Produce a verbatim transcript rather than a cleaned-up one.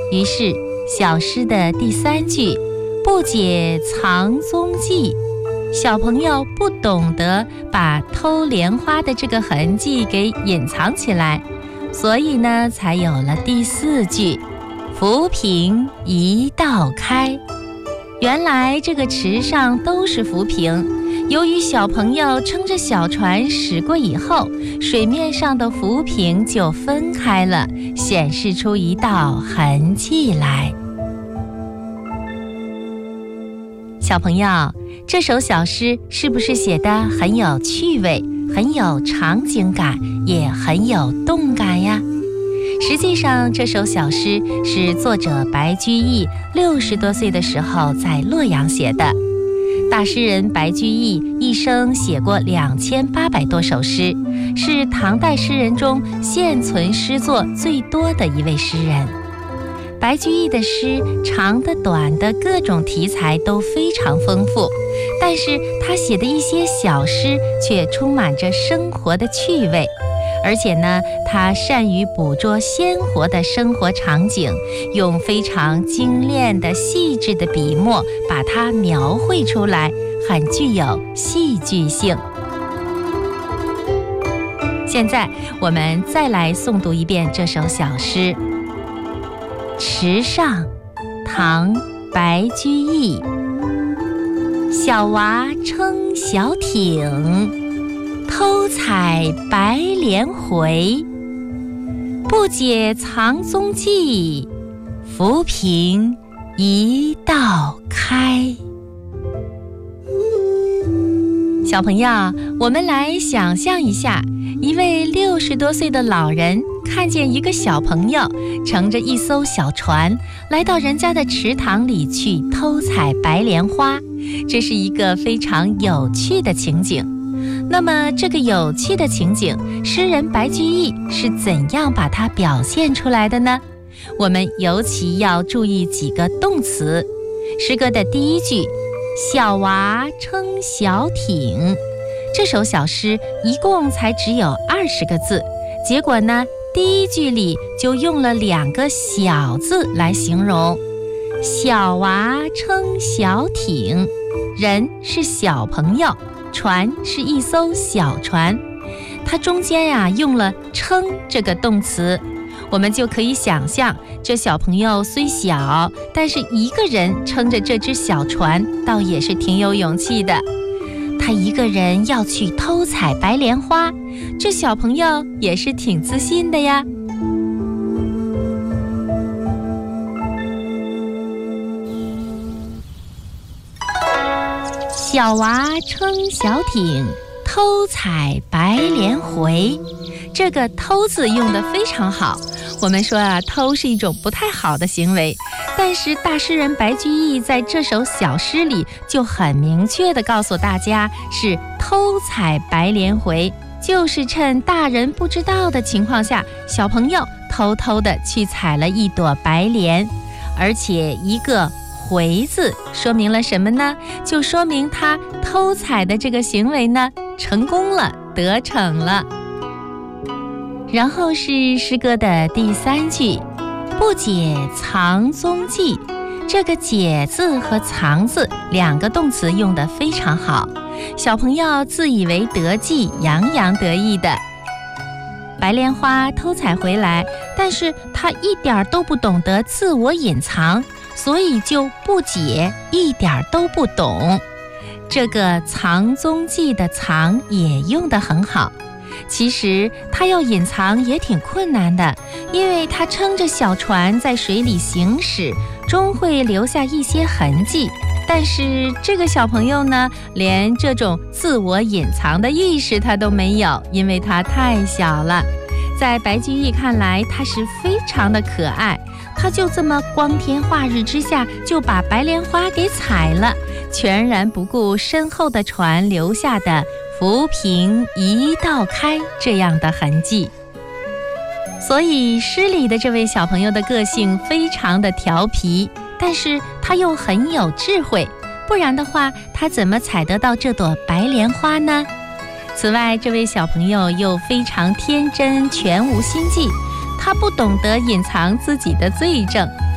于是小诗的第三句不解藏踪迹，小朋友不懂得把偷莲花的这个痕迹给隐藏起来，所以呢才有了第四句浮萍一道开。原来这个池上都是浮萍，由于小朋友撑着小船驶过以后，水面上的浮萍就分开了，显示出一道痕迹来。小朋友，这首小诗是不是写得很有趣味，很有场景感，也很有动感呀？实际上，这首小诗是作者白居易六十多岁的时候在洛阳写的。大诗人白居易一生写过两千八百多首诗，是唐代诗人中现存诗作最多的一位诗人。白居易的诗长的短的各种题材都非常丰富，但是他写的一些小诗却充满着生活的趣味，而且呢，他善于捕捉鲜活的生活场景，用非常精炼的细致的笔墨把它描绘出来，很具有戏剧性。现在我们再来诵读一遍这首小诗。池上，唐·白居易。小娃撑小艇，偷采白莲回。不解藏踪迹，浮萍一道开。小朋友，我们来想象一下，一位六十多岁的老人看见一个小朋友乘着一艘小船来到人家的池塘里去偷采白莲花，这是一个非常有趣的情景。那么这个有趣的情景，诗人白居易是怎样把它表现出来的呢？我们尤其要注意几个动词。诗歌的第一句，小娃撑小艇，这首小诗一共才只有二十个字，结果呢，第一句里就用了两个小字来形容。小娃撑小艇，人是小朋友，船是一艘小船，它中间呀用了撑这个动词，我们就可以想象，这小朋友虽小，但是一个人撑着这只小船，倒也是挺有勇气的。他一个人要去偷采白莲花，这小朋友也是挺自信的呀。小娃撑小艇，偷采白莲回。这个偷字用得非常好。我们说啊，偷是一种不太好的行为，但是大诗人白居易在这首小诗里就很明确地告诉大家，是偷采白莲回，就是趁大人不知道的情况下，小朋友偷偷地去采了一朵白莲，而且一个回字说明了什么呢？就说明他偷采的这个行为呢，成功了，得逞了。然后是诗歌的第三句，不解藏踪迹。这个解字和藏字两个动词用得非常好，小朋友自以为得计，洋洋得意的。白莲花偷采回来，但是他一点都不懂得自我隐藏，所以就不解，一点都不懂。这个藏踪迹的藏也用得很好。其实他要隐藏也挺困难的，因为他撑着小船在水里行驶，终会留下一些痕迹。但是这个小朋友呢，连这种自我隐藏的意识他都没有，因为他太小了。在白居易看来，他是非常的可爱，他就这么光天化日之下就把白莲花给采了，全然不顾身后的船留下的浮萍一道开这样的痕迹。所以诗里的这位小朋友的个性非常的调皮，但是他又很有智慧，不然的话他怎么采得到这朵白莲花呢？此外，这位小朋友又非常天真，全无心计，他不懂得隐藏自己的罪证，